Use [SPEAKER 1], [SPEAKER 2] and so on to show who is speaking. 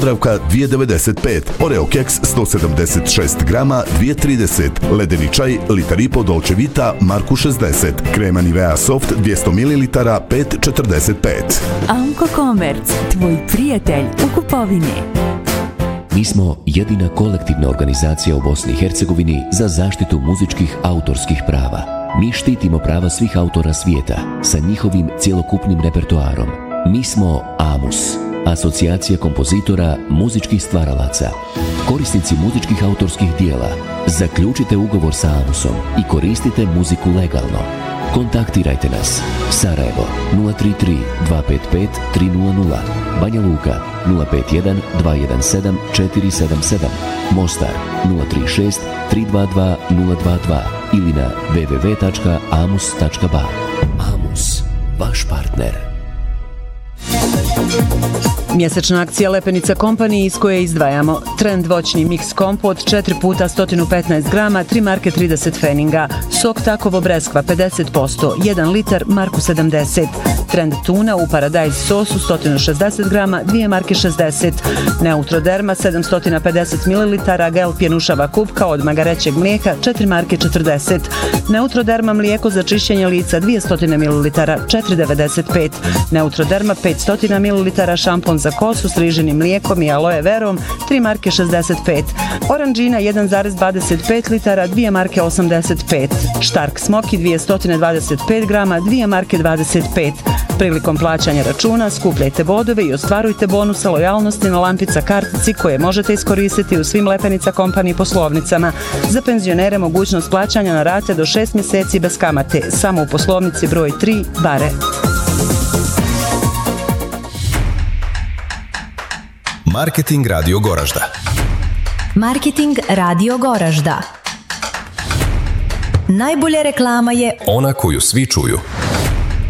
[SPEAKER 1] Podravka 2,95, Oreo keks 176 grama 2,30, ledeni čaj litar i po Dolce Vita marku 60, krema Nivea Soft 200 ml 5,45.
[SPEAKER 2] Amko Komerc, tvoj prijatelj u kupovini.
[SPEAKER 3] Mi smo jedina kolektivna organizacija u Bosni i Hercegovini za zaštitu muzičkih autorskih prava. Mi štitimo prava svih autora svijeta sa njihovim cjelokupnim repertoarom. Mi smo AMUS, Asocijacija kompozitora muzičkih stvaralaca. Korisnici muzičkih autorskih dijela, zaključite ugovor sa AMUS-om i koristite muziku legalno. Kontaktirajte nas. Sarajevo 033 255 300, Banja Luka 051 217 477, Mostar 036 322 022 ili na www.amus.ba. AMUS, vaš partner.
[SPEAKER 4] Mjesečna akcija Lepenica Company iz koje izdvajamo Trend voćni mix kompot 4 puta 115 grama 3 marke 30 feninga, sok takovo breskva 50%, 1 litar marku 70, Trend tuna u Paradise sosu 160 grama 2 marke 60, Neutroderma 750 ml gel pjenušava kupka od magarećeg mlijeka 4 marke 40, Neutroderma mlijeko za čišćenje lica 200 ml 4,95, Neutroderma 500 ml šampon za kosu s riženim mlijekom i aloe verom 3 marke 65, Oranđina 1,25 litara 2 marke 85, Štark Smoki 225 grama 2 marke 25. Prilikom plaćanja računa skupljajte bodove i ostvarujte bonuse lojalnosti na lampica kartici koje možete iskoristiti u svim Lepenica Company poslovnicama. Za penzionere mogućnost plaćanja na rate do 6 mjeseci bez kamate, samo u poslovnici broj 3 Bare.
[SPEAKER 5] Marketing Radio Goražda.
[SPEAKER 6] Marketing Radio Goražda. Najbolja reklama je
[SPEAKER 5] ona koju svi čuju.